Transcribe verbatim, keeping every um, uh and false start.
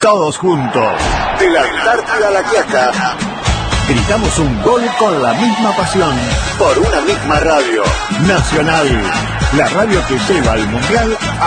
todos juntos. De la Antártida a la Quiaca. Gritamos un gol con la misma pasión. Por una misma radio. Nacional, la radio que lleva al Mundial a